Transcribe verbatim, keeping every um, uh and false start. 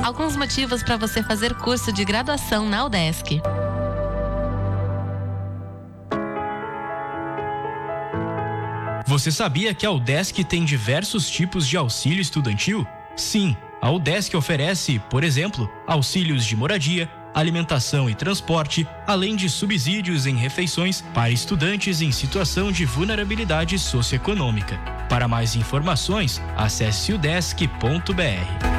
Alguns motivos para você fazer curso de graduação na UDESC. Você sabia que a UDESC tem diversos tipos de auxílio estudantil? Sim, a UDESC oferece, por exemplo, auxílios de moradia, alimentação e transporte, além de subsídios em refeições para estudantes em situação de vulnerabilidade socioeconômica. Para mais informações, acesse udesc ponto br.